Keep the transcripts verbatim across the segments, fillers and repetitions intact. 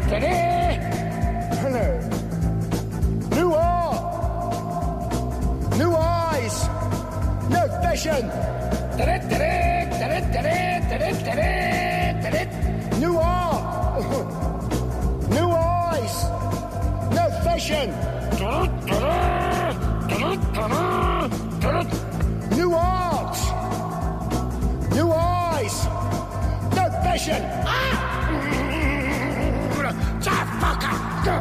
New art, new eyes, no fashion. New art, new eyes, no fashion. New art, new eyes, no fashion. Ah! Fucker!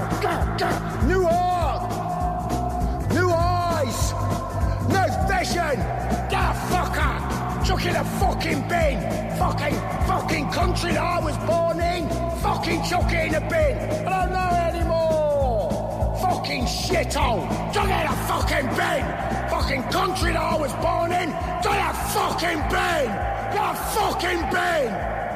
New art, new eyes, no fashion. Ah, fucker! Chuck in a fucking bin. Fucking, fucking country that I was born in. Fucking chuck it in a bin. I don't know it anymore. Fucking shithole. Chuck it in a fucking bin. Fucking country that I was born in. Chuck it in a fucking bin. Get a fucking bin.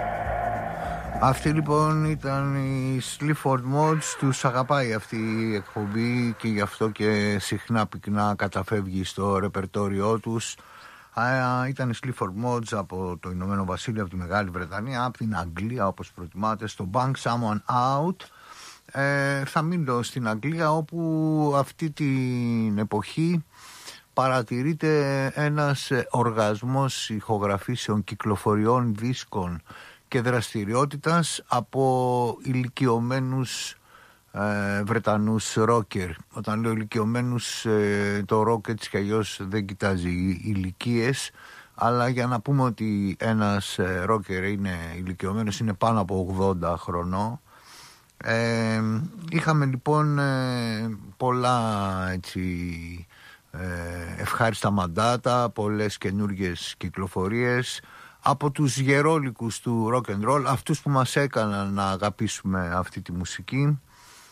Αυτή λοιπόν ήταν η Sleaford Mods. Τους αγαπάει αυτή η εκπομπή και γι' αυτό και συχνά πυκνά καταφεύγει στο ρεπερτόριό τους. Α, ήταν η Sleaford Mods από το Ηνωμένο Βασίλειο, από τη Μεγάλη Βρετανία, από την Αγγλία όπως προτιμάτε, στο Bang Someone Out. ε, Θα μείνω στην Αγγλία, όπου αυτή την εποχή παρατηρείται ένας οργασμός ηχογραφήσεων, κυκλοφοριών δίσκων και δραστηριότητας από ηλικιωμένους ε, Βρετανούς ρόκερ. Όταν λέω ηλικιωμένους, ε, το ροκ έτσι κι αλλιώς δεν κοιτάζει ηλικίες, αλλά για να πούμε ότι ένας ε, ρόκερ είναι ηλικιωμένος, είναι πάνω από ογδόντα χρονών. Ε, είχαμε λοιπόν ε, πολλά έτσι ε, ευχάριστα μαντάτα, πολλές καινούργιες κυκλοφορίες από τους γερόλικους του rock and roll, αυτούς που μας έκαναν να αγαπήσουμε αυτή τη μουσική,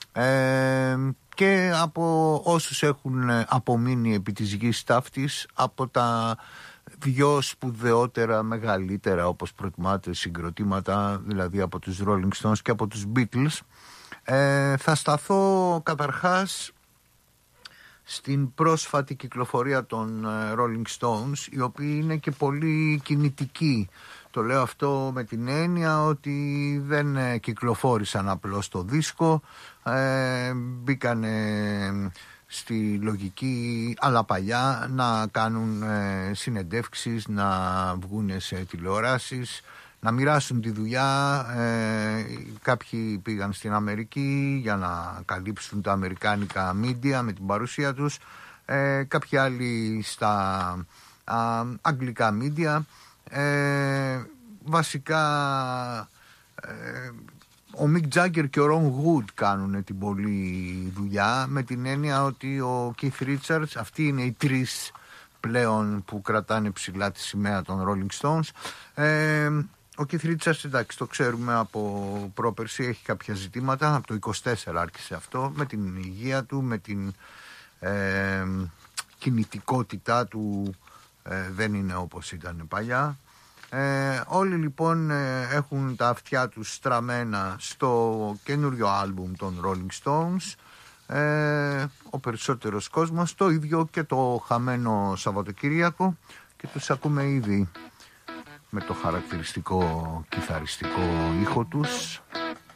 ε, και από όσους έχουν απομείνει επί της γης ταύτης, από τα δυο σπουδαιότερα, μεγαλύτερα όπως προτιμάτε συγκροτήματα, δηλαδή από τους Rolling Stones και από τους Beatles. ε, Θα σταθώ καταρχάς στην πρόσφατη κυκλοφορία των Rolling Stones, οι οποίοι είναι και πολύ κινητικοί. Το λέω αυτό με την έννοια ότι δεν κυκλοφόρησαν απλώς το δίσκο, ε, μπήκανε στη λογική αλλά παλιά να κάνουν ε, συνεντεύξεις, να βγουν σε τηλεοράσεις, να μοιράσουν τη δουλειά. ε, Κάποιοι πήγαν στην Αμερική για να καλύψουν τα αμερικάνικα media με την παρουσία τους, ε, κάποιοι άλλοι στα α, αγγλικά media. ε, Βασικά ε, ο Mick Jagger και ο Ron Wood κάνουν την πολλή δουλειά, με την έννοια ότι ο Keith Richards, αυτοί είναι οι τρεις πλέον που κρατάνε ψηλά τη σημαία των Rolling Stones. ε, Ο Keith Richards, εντάξει, το ξέρουμε από πρόπερση, έχει κάποια ζητήματα. Από το είκοσι τέσσερα άρχισε αυτό, με την υγεία του, με την ε, κινητικότητά του, ε, δεν είναι όπως ήταν παλιά. Ε, όλοι λοιπόν ε, έχουν τα αυτιά τους στραμμένα στο καινούριο άλμπουμ των Rolling Stones. Ε, ο περισσότερος κόσμος, το ίδιο και το χαμένο Σαββατοκύριακο, και τους ακούμε ήδη με το χαρακτηριστικό κιθαριστικό ήχο τους.